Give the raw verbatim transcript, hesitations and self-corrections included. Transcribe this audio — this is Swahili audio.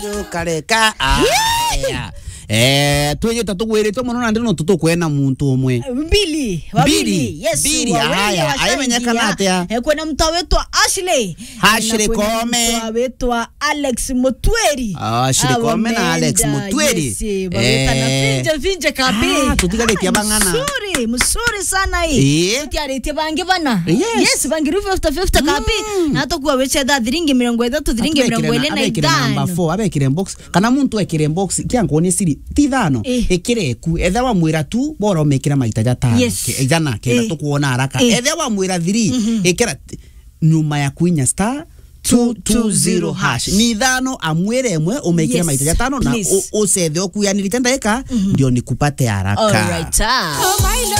Kareka aya eh twenye tatugwirito muno nandi no tutukwena muntu umwe mbili wabili yes bili aya ayamenyekana atia eh kwena mtu wetu Ashley Ashley Kome mtu wetu Alex Mutweri Ashley Kome na Alex Mutweri eh na finje finje kabi tutigaletia bangana msuri msuri sana hii tutiarete bange bana yes bange fifty fifty kabi na to kuwa weche da thiringi mirongo itatu thiringi mirongo ine na itano number four abekire box kana muntu ekire box kiangone siri tithano ekire ku etha wa mwira tu bora umekira maita jatano ejana kenda tukuona haraka etha wa mwira three ekira nyuma ya kuinya star two two zero hash ni thano amwere emwe umekira maita jatano na usethe okuyanirite ndaika ndio nikupate haraka. All right.